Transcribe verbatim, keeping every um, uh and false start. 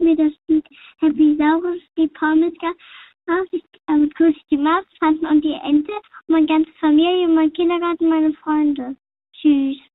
mir das Lied Happy Saurus, die Pommes gab. Ich äh, grüße die Maus, Tanten und die Ente und meine ganze Familie, mein Kindergarten, meine Freunde. Tschüss.